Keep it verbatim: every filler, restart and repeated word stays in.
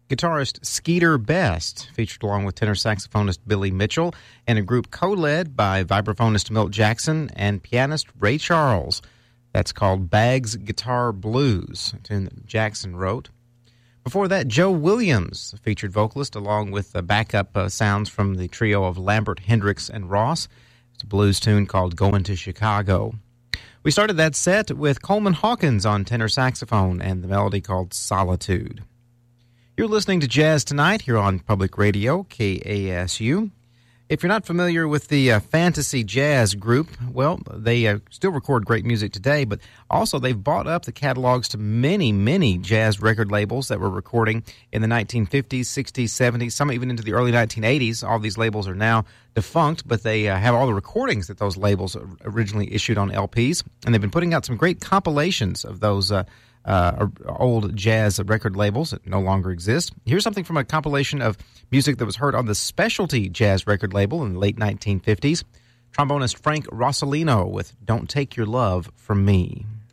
Guitarist Skeeter Best featured along with tenor saxophonist Billy Mitchell and a group co-led by vibraphonist Milt Jackson and pianist Ray Charles. That's called Bag's Guitar Blues, a tune that Jackson wrote. Before that, Joe Williams, featured vocalist, along with the backup uh, sounds from the trio of Lambert, Hendricks, and Ross. It's a blues tune called Going to Chicago. We started that set with Coleman Hawkins on tenor saxophone and the melody called Solitude. You're listening to Jazz Tonight here on Public Radio, K A S U. If you're not familiar with the uh, Fantasy Jazz Group, well, they uh, still record great music today, but also they've bought up the catalogs to many, many jazz record labels that were recording in the nineteen fifties, sixties, seventies, some even into the early nineteen eighties. All these labels are now defunct, but they uh, have all the recordings that those labels originally issued on L Ps, and they've been putting out some great compilations of those uh, Uh, old jazz record labels that no longer exist. Here's something from a compilation of music that was heard on the Specialty Jazz record label in the late nineteen fifties. Trombonist Frank Rossellino with Don't Take Your Love From Me.